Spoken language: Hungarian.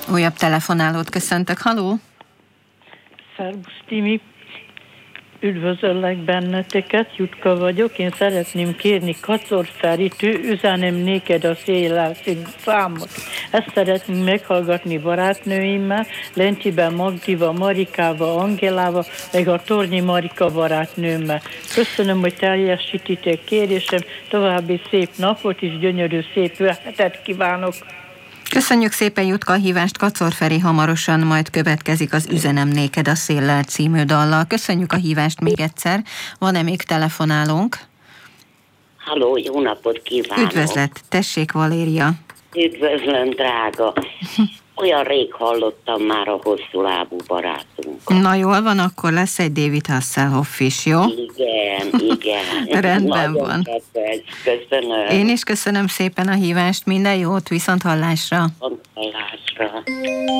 Újabb telefonálót köszöntök. Halló? Szervusz, Timi. Üdvözöllek benneteket, Jutka vagyok. Én szeretném kérni Kacor Feritő, üzenem néked a széllel című számot. Ezt szeretnénk meghallgatni barátnőimmel, Lenciben Magdival, Marikával, Angelával, meg a Tornyi Marika barátnőmmel. Köszönöm, hogy teljesítitek kérésem, további szép napot és gyönyörű szép hetet kívánok. Köszönjük szépen, Jutka, a hívást. Kacor Feri hamarosan majd következik az Üzenem néked a széllel című dallal. Köszönjük a hívást még egyszer. Van-e még telefonálónk? Halló, jó napot kívánok! Üdvözlet, tessék, Valéria. Üdvözlöm, drága! Olyan rég hallottam már a hosszú lábú barátunkat. Na jól van, akkor lesz egy David Hasselhoff is, jó? Igen. Rendben van. Köszönöm. Én is köszönöm szépen a hívást, minden jót, viszont hallásra. Viszont hallásra.